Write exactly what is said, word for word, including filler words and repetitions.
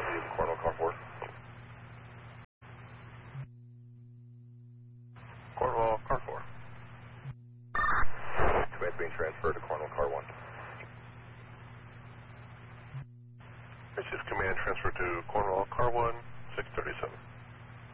Leave Cornwall Car four. Cornwall Car four. Command being transferred to Cornwall Car one. This is command transfer to Cornwall Car one, six thirty-seven.